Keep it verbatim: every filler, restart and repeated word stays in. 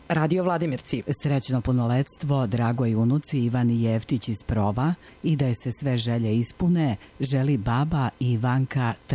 Radio Vladimirci. Srećno punoletstvo dragoj unuci Ivani Jeftić iz Prova i da je se sve želje ispune, želi baba Ivanka